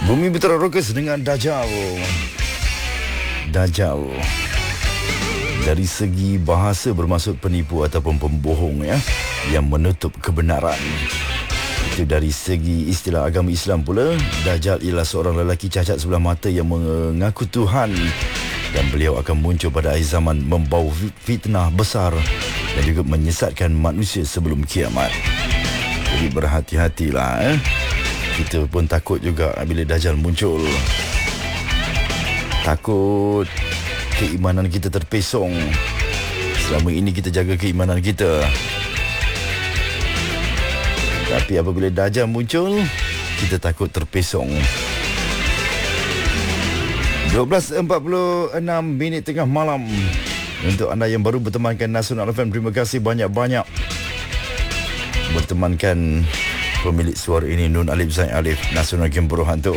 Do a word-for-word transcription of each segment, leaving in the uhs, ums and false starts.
Bumi Putra Rockers dengan Dajjal. Dajjal. Dari segi bahasa bermaksud penipu ataupun pembohong ya, yang menutup kebenaran. Itu dari segi istilah agama Islam pula. Dajjal ialah seorang lelaki cacat sebelah mata yang mengaku Tuhan, dan beliau akan muncul pada akhir zaman membawa fitnah besar dan juga menyesatkan manusia sebelum kiamat. Jadi berhati-hatilah eh. Kita pun takut juga bila Dajjal muncul. Takut keimanan kita terpesong. Selama ini kita jaga keimanan kita, tapi apabila Dajjal muncul, kita takut terpesong. dua belas empat puluh enam minit tengah malam. Untuk anda yang baru bertemankan Nasional F M, terima kasih banyak-banyak bertemankan pemilik suara ini, Nun Alif Zain Alif, Nasional Game Berhantu.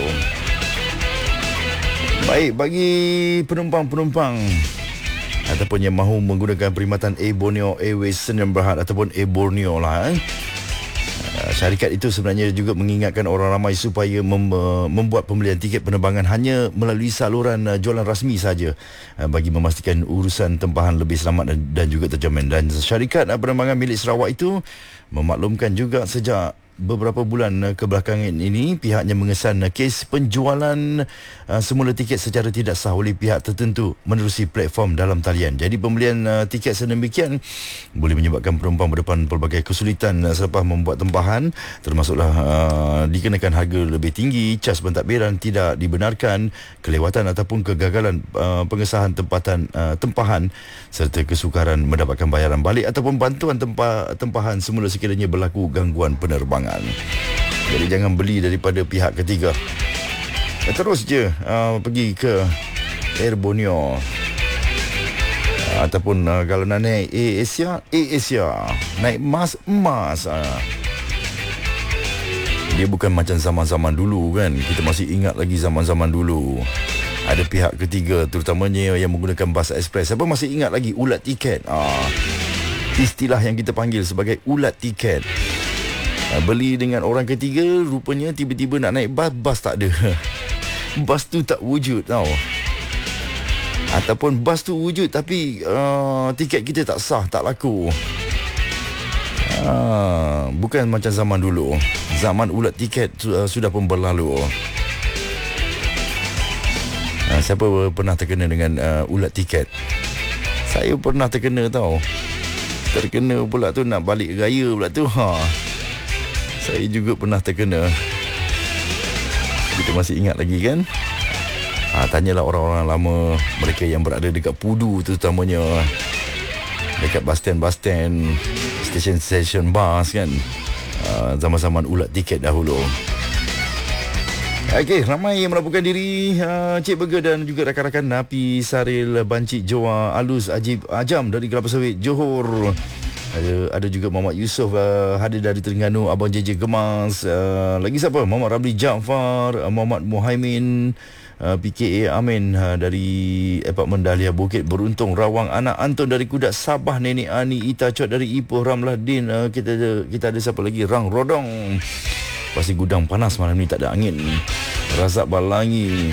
Baik, bagi penumpang-penumpang ataupun yang mahu menggunakan perkhidmatan Air Borneo Airways Senyum Berhad ataupun Air Borneo lah eh. Syarikat itu sebenarnya juga mengingatkan orang ramai supaya mem- membuat pembelian tiket penerbangan hanya melalui saluran uh, jualan rasmi saja, uh, bagi memastikan urusan tempahan lebih selamat dan, dan juga terjamin. Dan syarikat uh, penerbangan milik Sarawak itu memaklumkan juga sejak beberapa bulan kebelakangan ini pihaknya mengesan kes penjualan uh, semula tiket secara tidak sah oleh pihak tertentu menerusi platform dalam talian. Jadi pembelian uh, tiket sedemikian boleh menyebabkan penumpang berdepan pelbagai kesulitan uh, selepas membuat tempahan, termasuklah uh, dikenakan harga lebih tinggi, cas pentadbiran tidak dibenarkan, kelewatan ataupun kegagalan uh, pengesahan tempatan uh, tempahan, serta kesukaran mendapatkan bayaran balik ataupun bantuan tempa- tempahan semula sekiranya berlaku gangguan penerbangan. Jadi jangan beli daripada pihak ketiga. Terus je uh, pergi ke Air Borneo, uh, ataupun uh, kalau nak naik Air Asia, Air Asia, naik Mas Emas. uh. Dia bukan macam zaman-zaman dulu kan. Kita masih ingat lagi zaman-zaman dulu ada pihak ketiga, terutamanya yang menggunakan bas ekspres. Siapa masih ingat lagi ulat tiket? uh, Istilah yang kita panggil sebagai ulat tiket. Beli dengan orang ketiga, rupanya tiba-tiba nak naik bas, bas tak ada. Bas tu tak wujud tau. Ataupun bas tu wujud tapi uh, tiket kita tak sah, tak laku. uh, Bukan macam zaman dulu. Zaman ulat tiket uh, sudah pun berlalu. uh, Siapa pernah terkena dengan uh, ulat tiket? Saya pernah terkena tau. Terkena pula tu nak balik raya pula tu. Ha. Saya juga pernah terkena. Kita masih ingat lagi kan? Ha, tanyalah orang-orang lama, mereka yang berada dekat Pudu terutamanya, dekat bus stand-bus stand, stesen-stesen bas kan. Ha, zaman-zaman ulat tiket dahulu. Okey, ramai yang melaporkan diri. uh, Cik Burger dan juga rakan-rakan Napi Saril Bancik Joa Alus Ajib Ajam dari Kelapa Sawit Johor. Ada ada juga Muhammad Yusof uh, hadir dari Terengganu, Abang J J Gemas. Uh, lagi siapa? Muhammad Ramli Jaafar, uh, Muhammad Muhaimin, uh, P K A Amin uh, dari Apartmen Dahlia Bukit Beruntung Rawang, anak Anton dari Kudat Sabah, Nenek Ani Ita Cot dari Ipoh, Ramlah Din. Uh, kita ada kita ada siapa lagi? Rang Rodong. Pasti gudang panas malam ni, tak ada angin. Razak Balangi,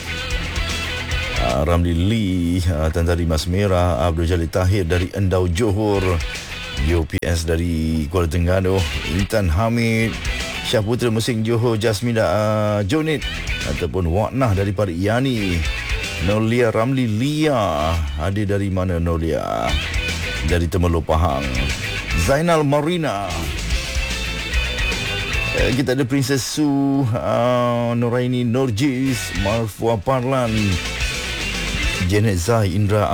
uh, Ramli Lee, uh, Tan Tari Mas Merah, Abdul Jalil Tahir dari Endau Johor, U P S dari Kuala Terengganu, Intan Hamid, Syahputra Mesing Johor, Jasmina uh, Jonit ataupun Waknah dari Parit Yani, Nolia Ramli Lia. Hadir dari mana Nolia? Dari Temerloh Pahang. Zainal Marina. uh, Kita ada Princess Su, uh, Nuraini Norjis, Marfua Parlan, Janet Zai, Indra